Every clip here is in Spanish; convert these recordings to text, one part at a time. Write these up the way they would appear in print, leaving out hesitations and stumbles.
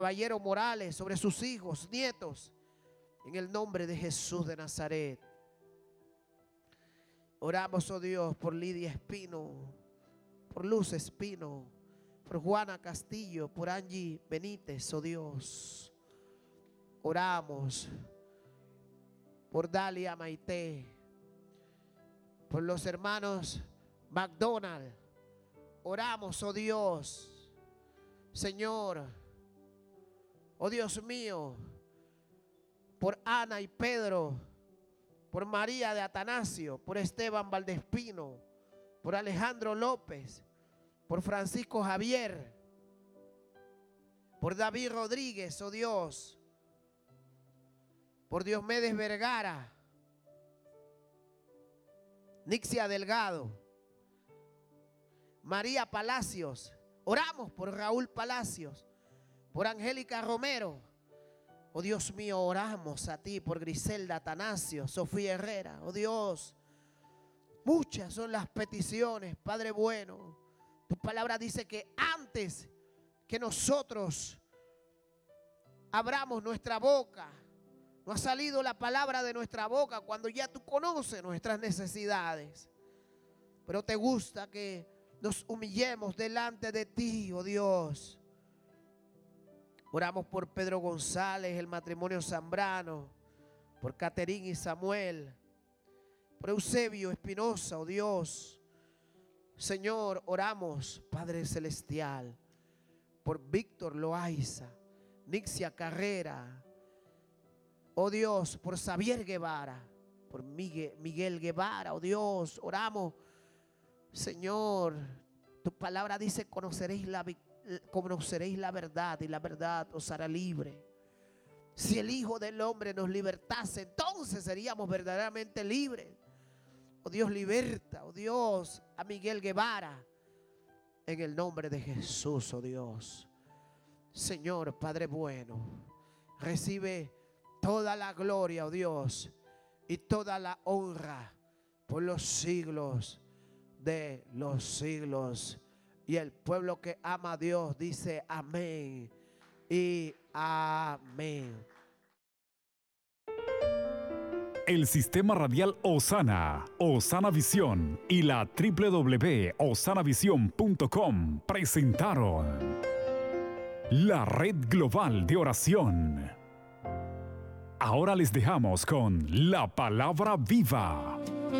Caballero Morales, sobre sus hijos, nietos, en el nombre de Jesús de Nazaret. Oramos, oh Dios, por Lidia Espino, por Luz Espino, por Juana Castillo, por Angie Benítez, oh Dios. Oramos por Dalia Maite, por los hermanos McDonald. Oramos, oh Dios, Señor, oh Dios mío, por Ana y Pedro, por María de Atanasio, por Esteban Valdespino, por Alejandro López, por Francisco Javier, por David Rodríguez, oh Dios, por Diomedes Vergara, Nixia Delgado, María Palacios. Oramos por Raúl Palacios, por Angélica Romero. Oh Dios mío, oramos a ti por Griselda Atanasio, Sofía Herrera. Oh Dios, muchas son las peticiones, Padre bueno. Tu palabra dice que antes que nosotros abramos nuestra boca, no ha salido la palabra de nuestra boca cuando ya tú conoces nuestras necesidades. Pero te gusta que nos humillemos delante de ti, oh Dios. Oramos por Pedro González, el matrimonio Zambrano, por Caterín y Samuel, por Eusebio Espinosa, oh Dios. Señor, oramos, Padre Celestial, por Víctor Loaiza, Nixia Carrera, oh Dios, por Xavier Guevara, por Miguel Guevara, oh Dios. Oramos, Señor, tu palabra dice: conoceréis la verdad y la verdad os hará libre. Si el Hijo del Hombre nos libertase, entonces seríamos verdaderamente libres. Oh Dios, liberta, oh Dios, a Miguel Guevara, en el nombre de Jesús, oh Dios. Señor, Padre bueno, recibe toda la gloria, oh Dios, y toda la honra por los siglos de los siglos. Y el pueblo que ama a Dios dice amén y amén. El Sistema Radial Osana, Osana Visión y la www.osanavision.com presentaron la Red Global de Oración. Ahora les dejamos con la palabra viva.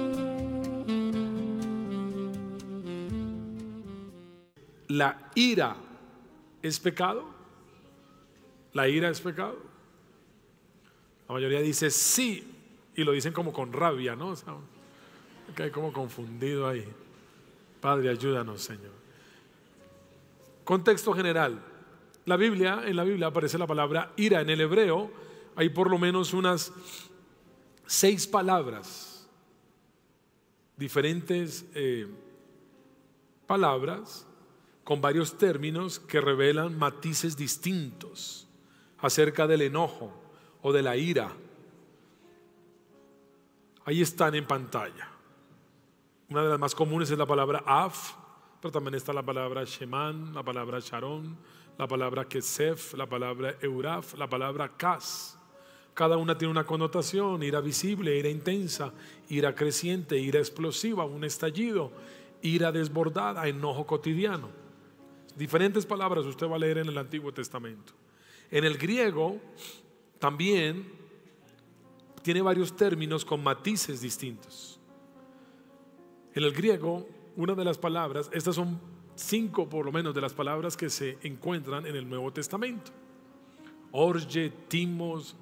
¿La ira es pecado? ¿La ira es pecado? La mayoría dice sí, y lo dicen como con rabia, ¿no? O sea, que hay como confundido ahí. Padre, ayúdanos, Señor. Contexto general. En la Biblia aparece la palabra ira. En el hebreo hay por lo menos unas 6 palabras, diferentes palabras, con varios términos que revelan matices distintos acerca del enojo o de la ira. Ahí están en pantalla. Una de las más comunes es la palabra af, pero también está la palabra sheman, la palabra sharon, la palabra kesef, la palabra euraf, la palabra kas. Cada una tiene una connotación: ira visible, ira intensa, ira creciente, ira explosiva, un estallido, ira desbordada, enojo cotidiano. Diferentes palabras usted va a leer en el Antiguo Testamento. En el griego también tiene varios términos con matices distintos. En el griego, una de las palabras, estas son 5 por lo menos de las palabras que se encuentran en el Nuevo Testamento: orge, timos,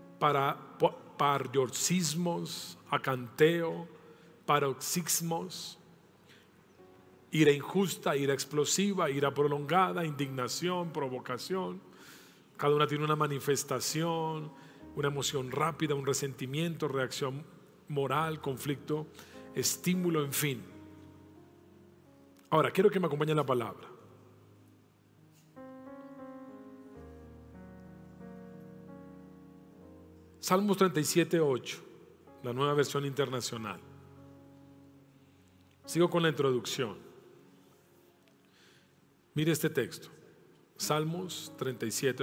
pardiorcismos, acanteo, paroxismos, ira injusta, ira explosiva, ira prolongada, indignación, provocación. Cada una tiene una manifestación, una emoción rápida, un resentimiento, reacción moral, conflicto, estímulo, en fin. Ahora, quiero que me acompañe la palabra. Salmos 37:8, la Nueva Versión Internacional. Sigo con la introducción. Mire este texto, Salmos 37.